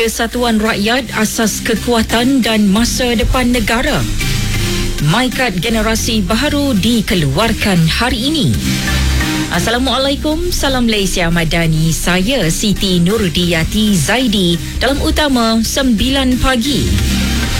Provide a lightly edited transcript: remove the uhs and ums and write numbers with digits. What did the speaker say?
Kesatuan Rakyat asas kekuatan dan masa depan negara. MyKad Generasi Baharu dikeluarkan hari ini. Assalamualaikum, salam Malaysia Madani. Saya Siti Nurdiyati Zaidi dalam utama 9 pagi.